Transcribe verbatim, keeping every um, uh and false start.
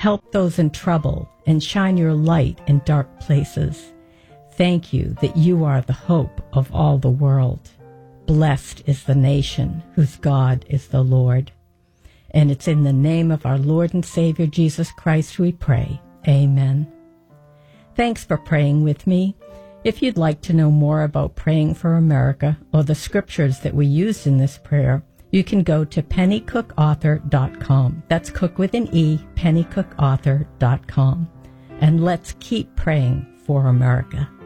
help those in trouble, and shine your light in dark places. Thank you that you are the hope of all the world. Blessed is the nation whose God is the Lord. And it's in the name of our Lord and Savior Jesus Christ we pray. Amen. Thanks for praying with me. If you'd like to know more about praying for America or the scriptures that we used in this prayer, you can go to penny cook author dot com. That's cook with an E, penny cook author dot com. And let's keep praying for America.